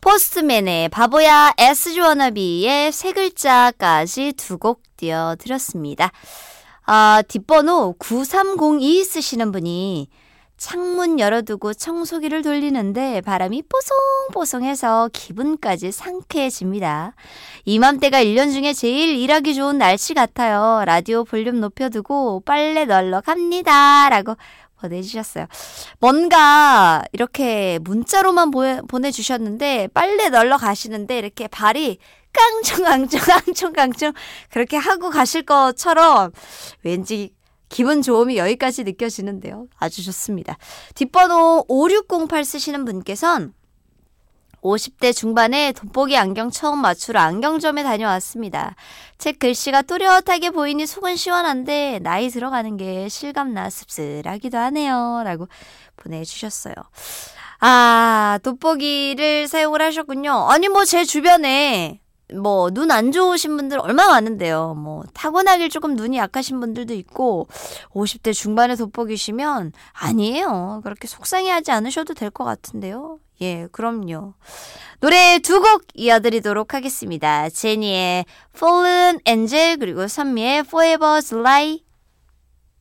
포스트맨의 바보야, SG 워너비의 세 글자까지 두 곡 띄워드렸습니다. 뒷번호 9302 쓰시는 분이 창문 열어두고 청소기를 돌리는데 바람이 뽀송뽀송해서 기분까지 상쾌해집니다. 이맘때가 1년 중에 제일 일하기 좋은 날씨 같아요. 라디오 볼륨 높여두고 빨래 널러 갑니다. 라고 보내주셨어요. 뭔가 이렇게 문자로만 보내주셨는데 빨래 널러 가시는데 이렇게 발이 깡충깡충 그렇게 하고 가실 것처럼 왠지 기분 좋음이 여기까지 느껴지는데요. 아주 좋습니다. 뒷번호 5608 쓰시는 분께서는 50대 중반에 돋보기 안경 처음 맞추러 안경점에 다녀왔습니다. 책 글씨가 또렷하게 보이니 속은 시원한데 나이 들어가는 게 실감나 씁쓸하기도 하네요. 라고 보내주셨어요. 돋보기를 사용을 하셨군요. 아니 제 주변에 눈 안 좋으신 분들 얼마나 많은데요. 타고나길 조금 눈이 약하신 분들도 있고 50대 중반에 돋보기시면 아니에요. 그렇게 속상해하지 않으셔도 될 것 같은데요. 예, 그럼요. 노래 두 곡 이어드리도록 하겠습니다. 제니의 Fallen Angel 그리고 선미의 Forever's Lie.